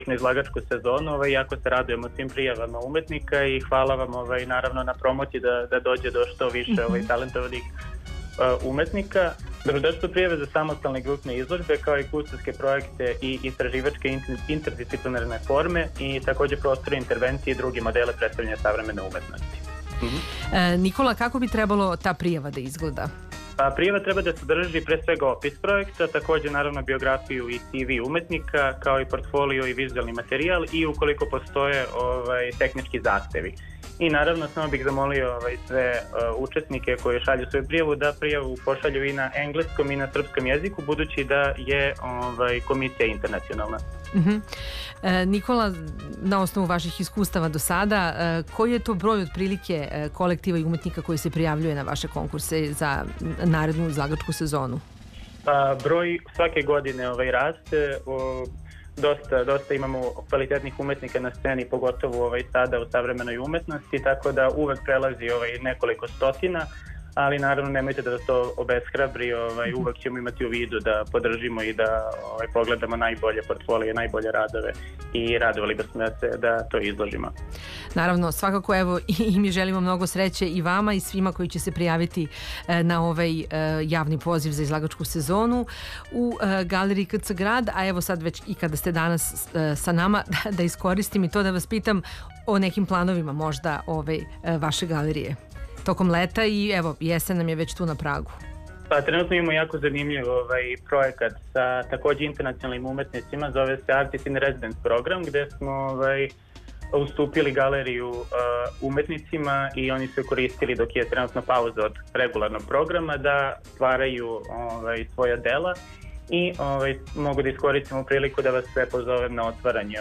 na izlagačku sezonu. Jako se radujemo svim prijavama umetnika i hvala vam naravno na promociji da dođe do što više talentovanih umetnika. Dobrodošli su prijave za samostalne grupne izložbe kao i kustoske projekte i istraživačke interdisciplinarne forme i takođe prostori intervencije i drugi modele predstavljanja savremene umetnosti. Nikola, kako bi trebalo ta prijava da izgleda? Prijava treba da sadrži pre svega opis projekta, takođe naravno biografiju i CV umetnika, kao i portfolio i vizualni materijal i ukoliko postoje tehnički zahtevi. I naravno samo bih zamolio sve učesnike koji šalju svoju prijavu da prijavu pošalju i na engleskom i na srpskom jeziku, budući da je komisija internacionalna. Nikola, na osnovu vaših iskustava do sada, koji je to broj otprilike kolektiva i umetnika koji se prijavljuje na vaše konkurse za narednu izlagačku sezonu? Broj svake godine raste. Dosta imamo kvalitetnih umetnika na sceni, pogotovo sada u savremenoj umetnosti, tako da uvek prelazi nekoliko stotina, ali naravno nemojte da to obeshrabri, uvek ćemo imati u vidu da podržimo i da pogledamo najbolje portfolije, najbolje radove i radovali bismo se da to izložimo. Naravno, svakako evo i mi želimo mnogo sreće i vama i svima koji će se prijaviti na ovaj javni poziv za izlagačku sezonu u Galeriji KC Grad, a evo sad već i kada ste danas sa nama da iskoristim i to da vas pitam o nekim planovima možda vaše galerije tokom leta i evo jesen nam je već tu na pragu. Trenutno imamo jako zanimljiv projekat sa takođe internacionalnim umetnicima, zove se Artist in Residence program, gde smo ustupili galeriju umetnicima i oni su koristili dok je trenutno pauza od regularnog programa da stvaraju svoja dela i mogu da iskoristimo priliku da vas sve pozovem na otvaranje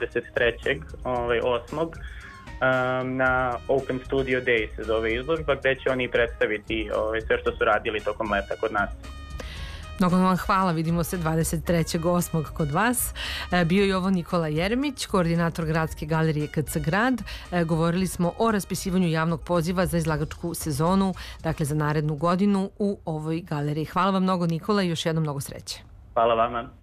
23.8. na Open Studio Day se zove izložba, gde će oni predstaviti sve što su radili tokom leta kod nas. Mnogo vam hvala, vidimo se 23.8. kod vas. Bio je ovo Nikola Jeremić, koordinator Gradske galerije KC Grad. Govorili smo o raspisivanju javnog poziva za izlagačku sezonu, dakle za narednu godinu u ovoj galeriji. Hvala vam mnogo, Nikola, i još jednom mnogo sreće. Hvala vama.